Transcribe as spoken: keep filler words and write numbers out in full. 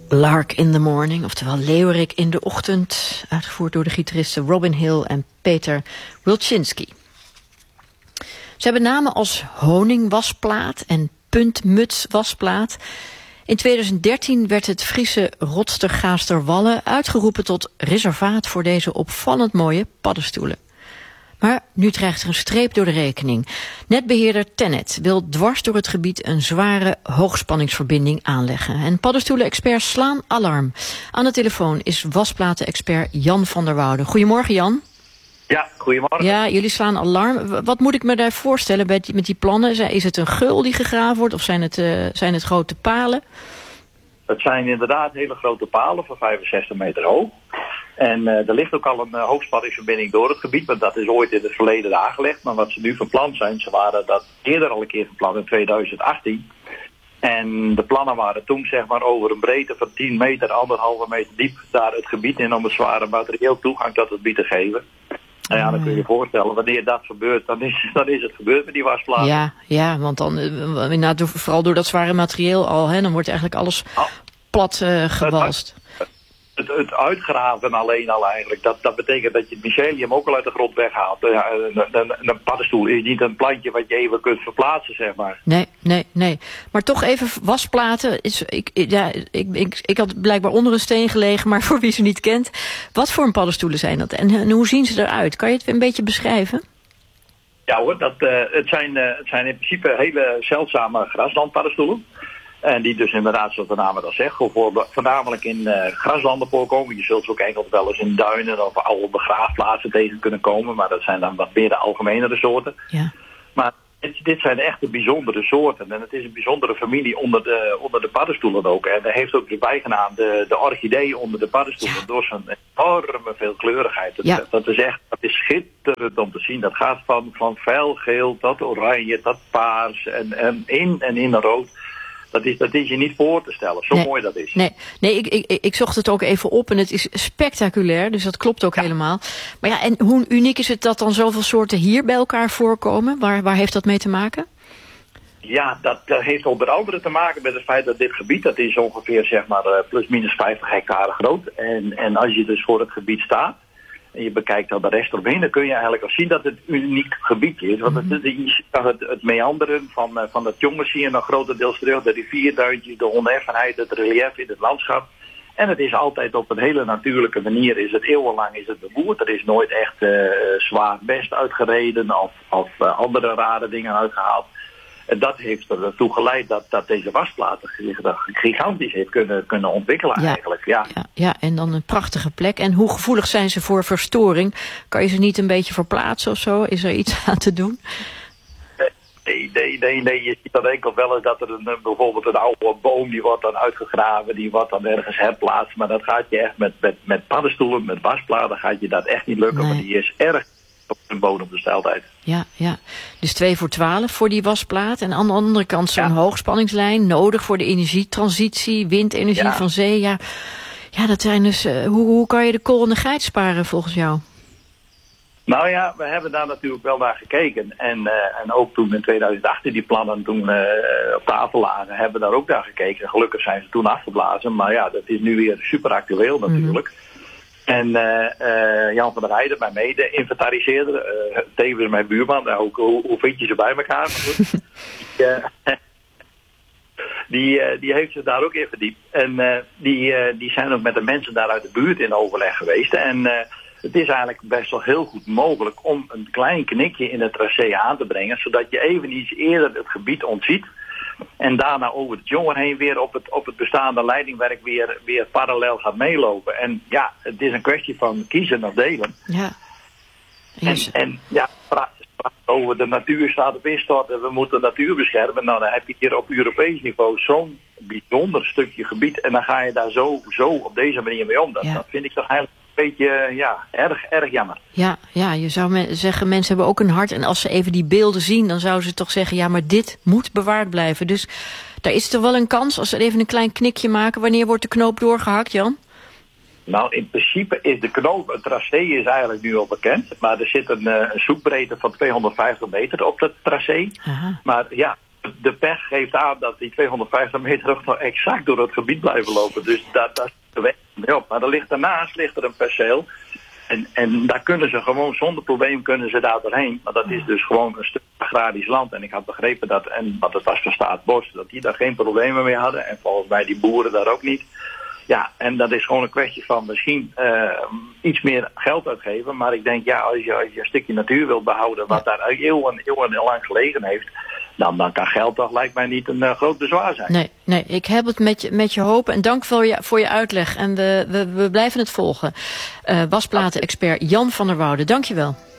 Lark in the Morning, oftewel Leeuwerik in de ochtend, uitgevoerd door de gitaristen Robin Hill en Peter Wilczynski. Ze hebben namen als honingwasplaat en puntmutswasplaat. In tweeduizend dertien werd het Friese Rotstergaasterwallen uitgeroepen tot reservaat voor deze opvallend mooie paddenstoelen. Maar nu dreigt er een streep door de rekening. Netbeheerder Tennet wil dwars door het gebied een zware hoogspanningsverbinding aanleggen. En paddenstoelen-experts slaan alarm. Aan de telefoon is wasplaten-expert Jan van der Woude. Goedemorgen, Jan. Ja, goedemorgen. Ja, jullie slaan alarm. Wat moet ik me daar voorstellen bij die, met die plannen? Is het een geul die gegraven wordt of zijn het, uh, zijn het grote palen? Het zijn inderdaad hele grote palen van vijfenzestig meter hoog. En uh, er ligt ook al een uh, hoogspanningsverbinding door het gebied, want dat is ooit in het verleden aangelegd. Maar wat ze nu van plan zijn, ze waren dat eerder al een keer van plan in tweeduizend achttien. En de plannen waren toen zeg maar over een breedte van tien meter, anderhalve meter diep daar het gebied in om het zware materieel toegang tot het gebied te geven. Nou ja, dan kun je je voorstellen, wanneer dat gebeurt, dan is, dan is het gebeurd met die wasplaten. Ja, ja, want dan, uh, vooral door dat zware materieel al, hè, dan wordt eigenlijk alles plat uh, gewalst. Het, het uitgraven alleen al eigenlijk, dat, dat betekent dat je het mycelium ook al uit de grond weghaalt. Ja, een, een, een paddenstoel is niet een plantje wat je even kunt verplaatsen, zeg maar. Nee, nee, nee. Maar toch even wasplaten. Is, ik, ja, ik, ik, ik had blijkbaar onder een steen gelegen, maar voor wie ze niet kent. Wat voor een paddenstoelen zijn dat? En, en hoe zien ze eruit? Kan je het een beetje beschrijven? Ja hoor, dat, uh, het, zijn, uh, het zijn in principe hele zeldzame graslandpaddenstoelen. En die dus inderdaad, zoals de naam het al zegt, voor, voornamelijk in uh, graslanden voorkomen. Je zult ze ook enkel wel eens in duinen of oude begraafplaatsen tegen kunnen komen. Maar dat zijn dan wat meer de algemenere soorten. Ja. Maar dit, dit zijn echt de bijzondere soorten. En het is een bijzondere familie onder de, onder de paddenstoelen ook. En daar heeft ook de bijgenaam de, de orchidee onder de paddenstoelen. Ja. Door zijn enorme veelkleurigheid. Dat, ja. dat is echt, dat is schitterend om te zien. Dat gaat van, van felgeel tot oranje tot paars en, en in en in rood. Dat is, dat is je niet voor te stellen, zo nee, mooi dat is. Nee, nee ik, ik, ik zocht het ook even op en het is spectaculair, dus dat klopt ook ja. helemaal. Maar ja, en hoe uniek is het dat dan zoveel soorten hier bij elkaar voorkomen? Waar, waar heeft dat mee te maken? Ja, dat, dat heeft onder andere te maken met het feit dat dit gebied, dat is ongeveer zeg maar uh, plus minus vijftig hectare groot. En, en als je dus voor het gebied staat, en je bekijkt dan de rest eromheen, dan kun je eigenlijk al zien dat het een uniek gebied is. Want het, het, het, het meanderen van, uh, van het jongen zie je nog grotendeels terug. De rivierduintjes, de oneffenheid, het relief in het landschap. En het is altijd op een hele natuurlijke manier, is het eeuwenlang is het beboerd. Er is nooit echt uh, zwaar best uitgereden of, of uh, andere rare dingen uitgehaald. En dat heeft ertoe geleid dat, dat deze wasplaten zich gigantisch heeft kunnen, kunnen ontwikkelen ja, eigenlijk. Ja. Ja, ja, en dan een prachtige plek. En hoe gevoelig zijn ze voor verstoring? Kan je ze niet een beetje verplaatsen of zo? Is er iets aan te doen? Nee, nee, nee, nee. Je ziet dan enkel wel eens dat er een, bijvoorbeeld een oude boom die wordt dan uitgegraven, die wordt dan ergens herplaatst. Maar dat gaat je echt met, met, met paddenstoelen, met wasplaten gaat je dat echt niet lukken. Nee. Maar die is erg op een bodemgesteldheid. Ja, ja. Dus twee voor twaalf voor die wasplaat. En aan de andere kant zo'n ja. hoogspanningslijn, nodig voor de energietransitie, windenergie ja. van zee. Ja, ja dat zijn dus. Uh, hoe, hoe kan je de kool en de geit sparen volgens jou? Nou ja, we hebben daar natuurlijk wel naar gekeken. En, uh, en ook toen in tweeduizend achttien die plannen toen uh, op tafel lagen, hebben we daar ook naar gekeken. Gelukkig zijn ze toen afgeblazen. Maar ja, dat is nu weer super actueel natuurlijk. Mm-hmm. En uh, uh, Jan van der Heijden, mijn mede-inventariseerder, uh, tevens mijn buurman, nou, ook, hoe, hoe vind je ze bij elkaar? die, uh, die, uh, die heeft zich daar ook in verdiept. En uh, die, uh, die zijn ook met de mensen daar uit de buurt in overleg geweest. En uh, het is eigenlijk best wel heel goed mogelijk om een klein knikje in het tracé aan te brengen, zodat je even iets eerder het gebied ontziet. En daarna over het jongen heen weer op het, op het bestaande leidingwerk weer, weer parallel gaat meelopen. En ja, het is een kwestie van kiezen of delen. Ja. Yes. En, en ja, praten over de natuur staat op instorten, we moeten de natuur beschermen. Nou, dan heb je hier op Europees niveau zo'n bijzonder stukje gebied. En dan ga je daar zo, zo op deze manier mee om. Dat, ja. dat vind ik toch eigenlijk een beetje, ja, erg, erg jammer. Ja, ja, je zou me zeggen, mensen hebben ook een hart. En als ze even die beelden zien, dan zouden ze toch zeggen, ja, maar dit moet bewaard blijven. Dus daar is toch wel een kans, als ze even een klein knikje maken. Wanneer wordt de knoop doorgehakt, Jan? Nou, in principe is de knoop, het tracé is eigenlijk nu al bekend. Maar er zit een, uh, een zoekbreedte van tweehonderdvijftig meter op dat tracé. Aha. Maar ja, de pech geeft aan dat die tweehonderdvijftig meter ook nog exact door het gebied blijven lopen. Dus daar, daar is de weg mee op. Maar er ligt, daarnaast ligt er een perceel. En, en daar kunnen ze gewoon zonder probleem kunnen ze daar doorheen. Maar dat is dus gewoon een stuk agrarisch land. En ik had begrepen dat, en wat het was van Staatsbos, dat die daar geen problemen mee hadden. En volgens mij die boeren daar ook niet. Ja, en dat is gewoon een kwestie van misschien uh, iets meer geld uitgeven. Maar ik denk, ja, als je, als je een stukje natuur wilt behouden wat daar eeuwen, eeuwen lang gelegen heeft, dan, dan kan geld toch lijkt mij niet een uh, groot bezwaar zijn. Nee, nee, ik heb het met je, met je hoop en dank voor je, voor je uitleg. En we, we, we blijven het volgen. Uh, wasplaten-expert Jan van der Woude, dank je wel.